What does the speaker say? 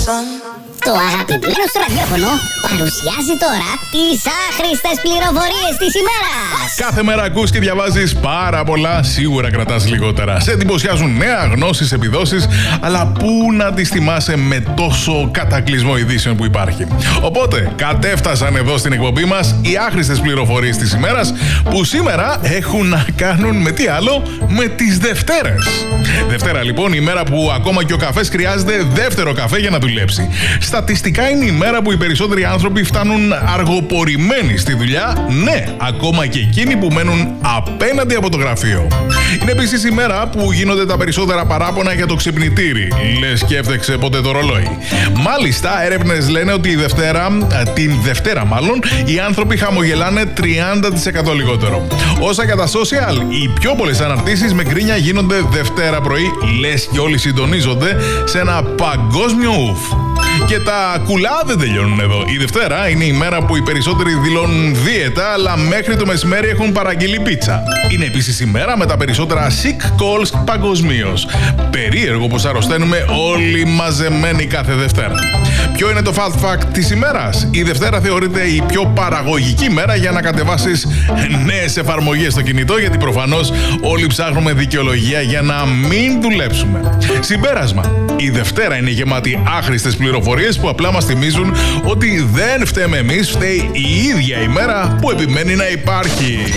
Το αγαπημένο στο ραδιόφωνο παρουσιάζει τώρα τις άχρηστες πληροφορίες της ημέρας. Κάθε μέρα ακούς και διαβάζεις πάρα πολλά, σίγουρα κρατάς λιγότερα. Σε εντυπωσιάζουν νέα γνώσεις, επιδόσεις, αλλά πού να τις θυμάσαι με τόσο κατακλυσμό ειδήσεων που υπάρχει. Οπότε, κατέφτασαν εδώ στην εκπομπή μας οι άχρηστες πληροφορίες της ημέρας, που σήμερα έχουν να κάνουν με τι άλλο, με τις Δευτέρες. Δευτέρα λοιπόν, η μέρα που ακόμα και ο καφές χρειάζεται δεύτερο καφέ για να δουλέψει. Στατιστικά είναι η μέρα που οι περισσότεροι άνθρωποι φτάνουν αργοπορημένοι στη δουλειά, ναι, ακόμα και εκείνοι που μένουν απέναντι από το γραφείο. Είναι επίσης η μέρα που γίνονται τα περισσότερα παράπονα για το ξυπνητήρι. Λες και έφταξε ποτέ το ρολόι. Μάλιστα, έρευνες λένε ότι την Δευτέρα μάλλον, οι άνθρωποι χαμογελάνε 30% λιγότερο. Όσα για τα social, οι πιο πολλές αναρτήσεις με γκρίνια γίνονται Δευτέρα πρωί, λες και όλοι συντονίζονται σε ένα παγκόσμιο ουφ. Και τα κουλά δεν τελειώνουν εδώ. Η Δευτέρα είναι η μέρα που οι περισσότεροι δηλώνουν δίαιτα, αλλά μέχρι το μεσημέρι έχουν παραγγείλει πίτσα. Είναι επίσης η μέρα με τα περισσότερα sick calls παγκοσμίως. Περίεργο πως αρρωσταίνουμε όλοι μαζεμένοι κάθε Δευτέρα. Ποιο είναι το fast fact της ημέρας? Η Δευτέρα θεωρείται η πιο παραγωγική μέρα για να κατεβάσεις νέες εφαρμογές στο κινητό, γιατί προφανώς όλοι ψάχνουμε δικαιολογία για να μην δουλέψουμε. Συμπέρασμα. Η Δευτέρα είναι γεμάτη άχρηστες πληροφορίες που απλά μας θυμίζουν ότι δεν φταίμε εμείς, φταίει η ίδια η μέρα που επιμένει να υπάρχει.